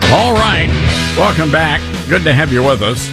All right. Welcome back. Good to have you with us.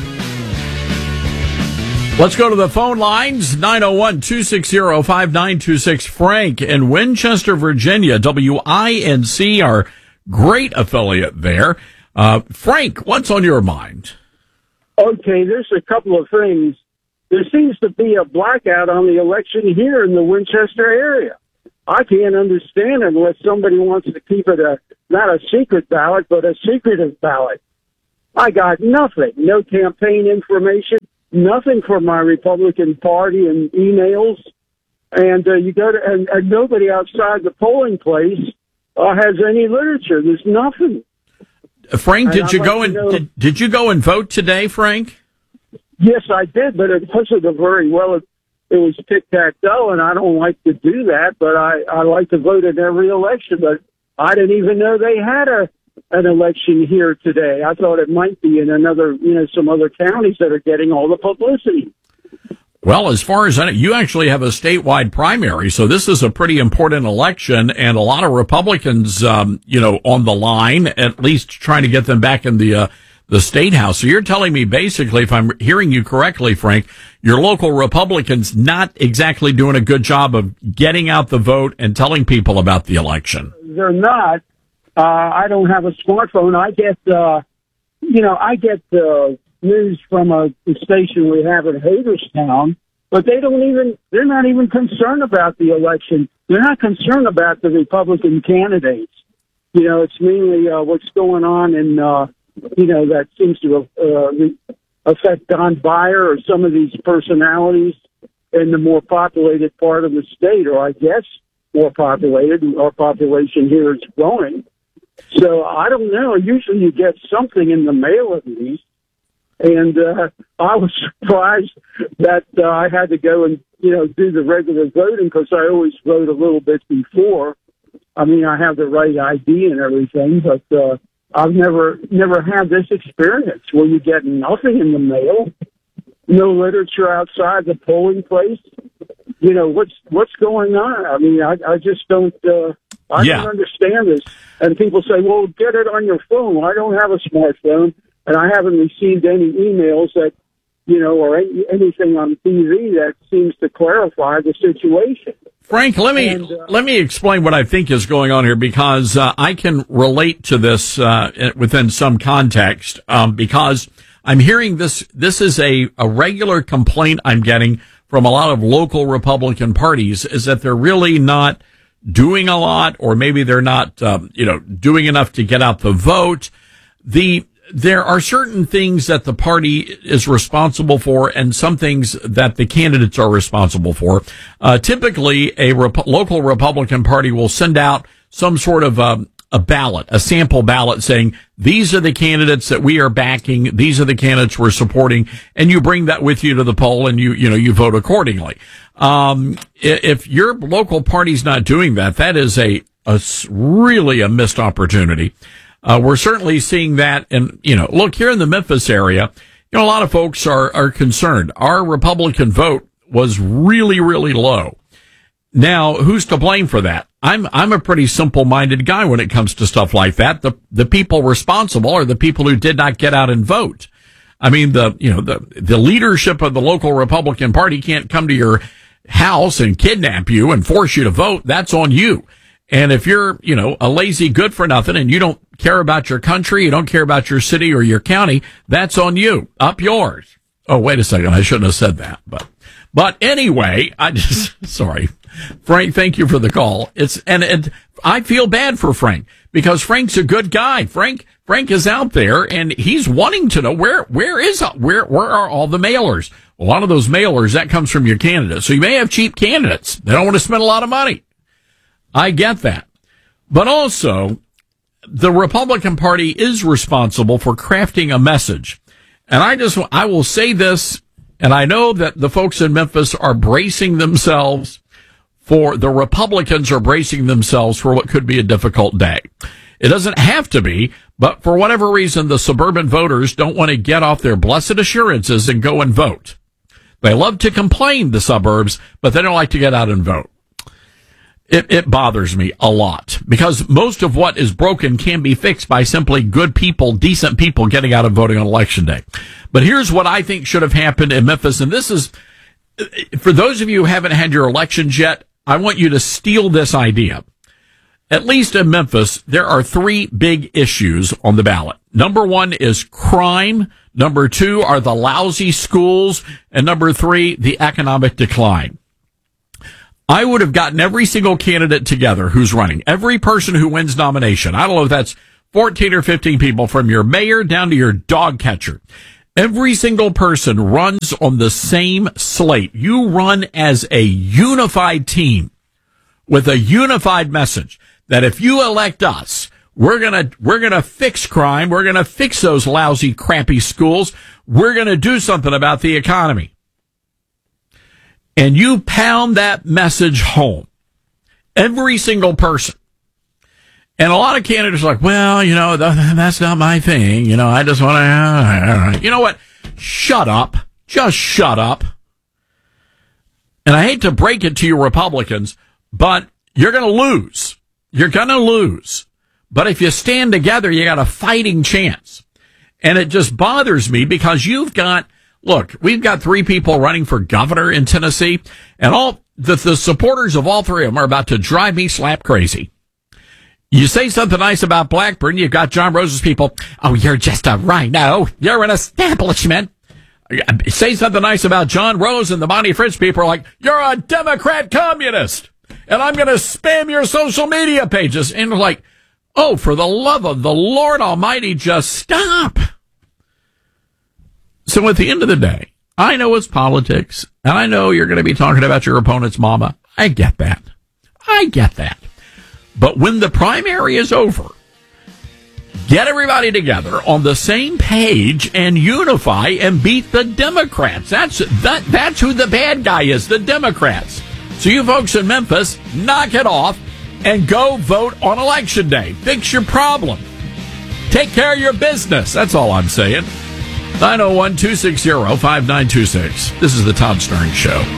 Let's go to the phone lines. 901-260-5926. Frank in Winchester, Virginia. WINC, our great affiliate there. Frank, what's on your mind? Okay, there's a couple of things. There seems to be a blackout on the election here in the Winchester area. I can't understand it unless somebody wants to keep it not a secret ballot, but a secretive ballot. I got nothing. No campaign information, nothing from my Republican Party and emails. And you go to, and nobody outside the polling place has any literature. There's nothing. Frank, did you go and vote today, Frank? Yes, I did, but it wasn't a very well. It was tic-tac-toe, and I don't like to do that, but I like to vote in every election. But I didn't even know they had an election here today. I thought it might be in some other counties that are getting all the publicity. Well, as far as I know, you actually have a statewide primary, so this is a pretty important election, and a lot of Republicans, on the line, at least trying to get them back in the state house. So you're telling me basically, if I'm hearing you correctly, Frank, your local Republicans not exactly doing a good job of getting out the vote and telling people about the election. They're not. I don't have a smartphone. I get the news from a station we have in Hagerstown, but they're not even concerned about the election. They're not concerned about the Republican candidates. It's mainly what's going on in, that seems to affect Don Beyer or some of these personalities in the more populated part of the state, or I guess more populated. Our population here is growing. So I don't know. Usually you get something in the mail at least. And I was surprised that I had to go and, do the regular voting because I always vote a little bit before. I mean, I have the right ID and everything, but I've never had this experience where you get nothing in the mail, no literature outside the polling place. What's going on? I mean, I just don't. I don't understand this. And people say, well, get it on your phone. Well, I don't have a smartphone, and I haven't received any emails that, or anything on TV that seems to clarify the situation. Frank, let me explain what I think is going on here, because I can relate to this within some context, because I'm hearing this is a regular complaint I'm getting from a lot of local Republican parties, is that they're really not doing a lot, or maybe they're not, doing enough to get out the vote. There are certain things that the party is responsible for and some things that the candidates are responsible for. Typically, a local Republican Party will send out some sort of a ballot, a sample ballot saying, these are the candidates that we are backing, these are the candidates we're supporting, and you bring that with you to the poll and you vote accordingly. If your local party's not doing that, that is really a missed opportunity. We're certainly seeing that. And, look, here in the Memphis area, a lot of folks are concerned. Our Republican vote was really, really low. Now, who's to blame for that? I'm a pretty simple-minded guy when it comes to stuff like that. The people responsible are the people who did not get out and vote. I mean, the leadership of the local Republican Party can't come to your house and kidnap you and force you to vote. That's on you. And if you're, a lazy good for nothing and you don't care about your country, you don't care about your city or your county, that's on you. Up yours. Oh, wait a second. I shouldn't have said that. But anyway, sorry. Frank, thank you for the call. And I feel bad for Frank because Frank's a good guy. Frank is out there and he's wanting to know where are all the mailers? A lot of those mailers, that comes from your candidates. So you may have cheap candidates. They don't want to spend a lot of money. I get that. But also, the Republican Party is responsible for crafting a message. And I will say this, and I know that the folks in Memphis are bracing themselves the Republicans are bracing themselves for what could be a difficult day. It doesn't have to be, but for whatever reason, the suburban voters don't want to get off their blessed assurances and go and vote. They love to complain, the suburbs, but they don't like to get out and vote. It bothers me a lot because most of what is broken can be fixed by simply good people, decent people getting out and voting on Election Day. But here's what I think should have happened in Memphis. And this is, for those of you who haven't had your elections yet, I want you to steal this idea. At least in Memphis, there are 3 big issues on the ballot. Number 1 is crime. Number 2 are the lousy schools. And number 3, the economic decline. I would have gotten every single candidate together who's running, every person who wins nomination. I don't know if that's 14 or 15 people, from your mayor down to your dog catcher. Every single person runs on the same slate. You run as a unified team with a unified message that if you elect us, we're gonna fix crime. We're gonna fix those lousy, crappy schools. We're gonna do something about the economy. And you pound that message home. Every single person. And a lot of candidates are like, well, you know, that's not my thing. You know, I just want to, you know what? Shut up. Just shut up. And I hate to break it to you Republicans, but you're going to lose. You're going to lose. But if you stand together, you got a fighting chance. And it just bothers me because look, we've got 3 people running for governor in Tennessee, and all the supporters of all 3 of them are about to drive me slap crazy. You say something nice about Blackburn, you've got John Rose's people, oh, you're just a rhino. You're an establishment. Say something nice about John Rose, and the Bonnie Fritz people are like, you're a Democrat communist, and I'm going to spam your social media pages. And like, oh, for the love of the Lord Almighty, just stop. So at the end of the day, I know it's politics, and I know you're going to be talking about your opponent's mama. I get that. But when the primary is over, get everybody together on the same page and unify and beat the Democrats. That's who the bad guy is, the Democrats. So you folks in Memphis, knock it off and go vote on Election Day. Fix your problem. Take care of your business. That's all I'm saying. 901-260-5926. This is the Todd Stern Show.